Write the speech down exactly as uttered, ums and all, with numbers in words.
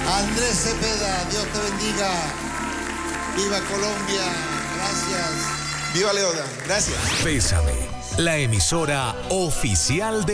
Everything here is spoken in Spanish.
Andrés Cepeda, Dios te bendiga. Viva Colombia, gracias. Viva Leoda, gracias. Bésame, la emisora oficial de